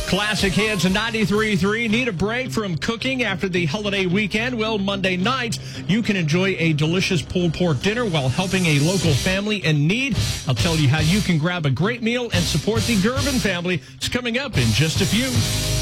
Classic hits and 93.3. Need a break from cooking after the holiday weekend? Well, Monday night, you can enjoy a delicious pulled pork dinner while helping a local family in need. I'll tell you how you can grab a great meal and support the Gervin family. It's coming up in just a few.